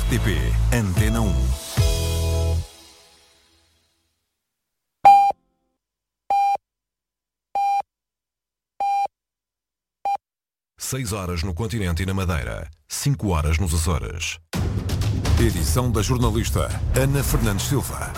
RTP Antena 1. Seis horas no continente e na Madeira, 5 horas nos Açores. Edição da jornalista Ana Fernandes Silva.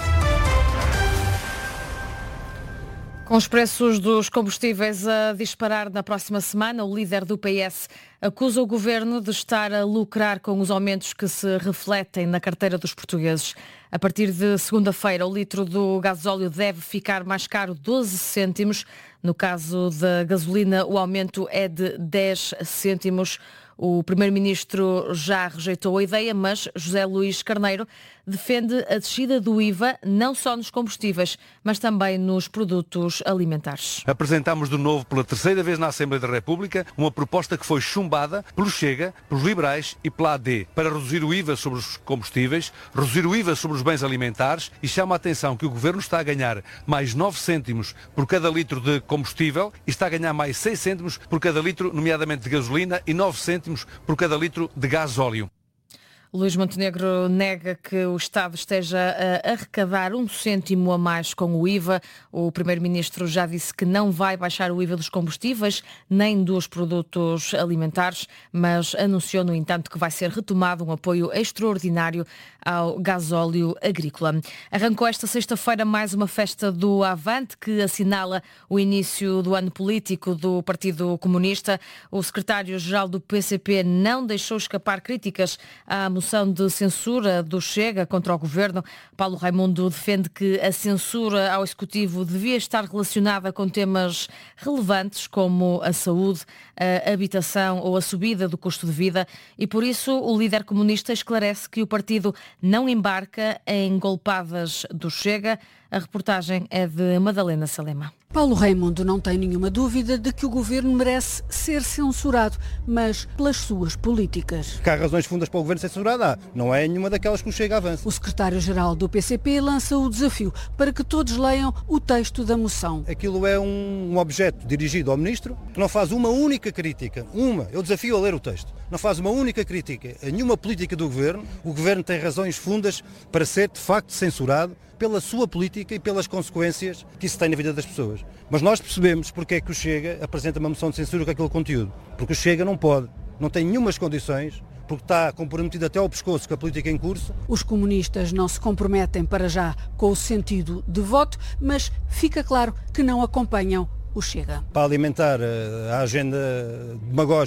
Com os preços dos combustíveis a disparar na próxima semana, o líder do PS acusa o governo de estar a lucrar com os aumentos que se refletem na carteira dos portugueses. A partir de segunda-feira, o litro do gasóleo deve ficar mais caro 12 cêntimos. No caso da gasolina, o aumento é de 10 cêntimos. O primeiro-ministro já rejeitou a ideia, mas José Luís Carneiro defende a descida do IVA não só nos combustíveis, mas também nos produtos alimentares. Apresentámos de novo pela terceira vez na Assembleia da República uma proposta que foi chumbada pelo Chega, pelos liberais e pela AD para reduzir o IVA sobre os combustíveis, reduzir o IVA sobre os bens alimentares, e chama a atenção que o Governo está a ganhar mais 9 cêntimos por cada litro de combustível e está a ganhar mais 6 cêntimos por cada litro, nomeadamente de gasolina, e 9 cêntimos por cada litro de gasóleo. Luís Montenegro nega que o Estado esteja a arrecadar 1 cêntimo a mais com o IVA. O Primeiro-Ministro já disse que não vai baixar o IVA dos combustíveis nem dos produtos alimentares, mas anunciou, no entanto, que vai ser retomado um apoio extraordinário ao gasóleo agrícola. Arrancou esta sexta-feira mais uma festa do Avante, que assinala o início do ano político do Partido Comunista. O secretário-geral do PCP não deixou escapar críticas à moção de censura do Chega contra o Governo. Paulo Raimundo defende que a censura ao Executivo devia estar relacionada com temas relevantes como a saúde, a habitação ou a subida do custo de vida, e por isso o líder comunista esclarece que o partido não embarca em golpadas do Chega. A reportagem é de Madalena Salema. Paulo Raimundo não tem nenhuma dúvida de que o governo merece ser censurado, mas pelas suas políticas. Que há razões fundas para o governo ser censurado, não é nenhuma daquelas que o Chega avança. O secretário-geral do PCP lança o desafio para que todos leiam o texto da moção. Aquilo é um objeto dirigido ao ministro que não faz uma única crítica, eu desafio a ler o texto, não faz uma única crítica a nenhuma política do governo. O governo tem razões fundas para ser de facto censurado pela sua política e pelas consequências que isso tem na vida das pessoas. Mas nós percebemos porque é que o Chega apresenta uma moção de censura com aquele conteúdo. Porque o Chega não pode, não tem nenhumas condições, porque está comprometido até ao pescoço com a política em curso. Os comunistas não se comprometem para já com o sentido de voto, mas fica claro que não acompanham o Chega. Para alimentar a agenda demagógica